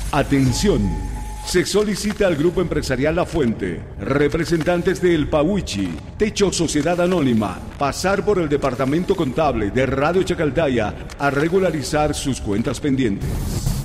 Atención. Se solicita al Grupo Empresarial La Fuente, representantes de El Pauichi, Techo Sociedad Anónima, pasar por el Departamento Contable de Radio Chacaltaya a regularizar sus cuentas pendientes.